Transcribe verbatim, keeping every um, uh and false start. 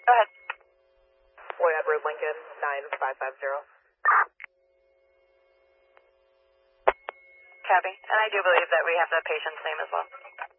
Go ahead. Boy Edward Lincoln, nine five five zero. Copy. And I do believe that we have the patient's name as well.